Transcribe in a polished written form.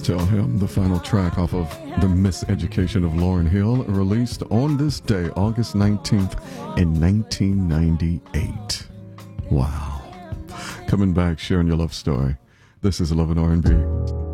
Tell Him, the final track off of The Miseducation of Lauryn Hill, released on this day, August 19th in 1998. Wow. Coming back, sharing your love story. This is Love and R&B.